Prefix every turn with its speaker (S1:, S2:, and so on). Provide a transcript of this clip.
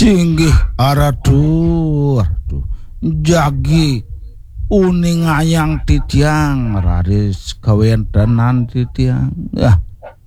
S1: Singgih aradu jagi uning ayang titiang raris gawean tenan titiang.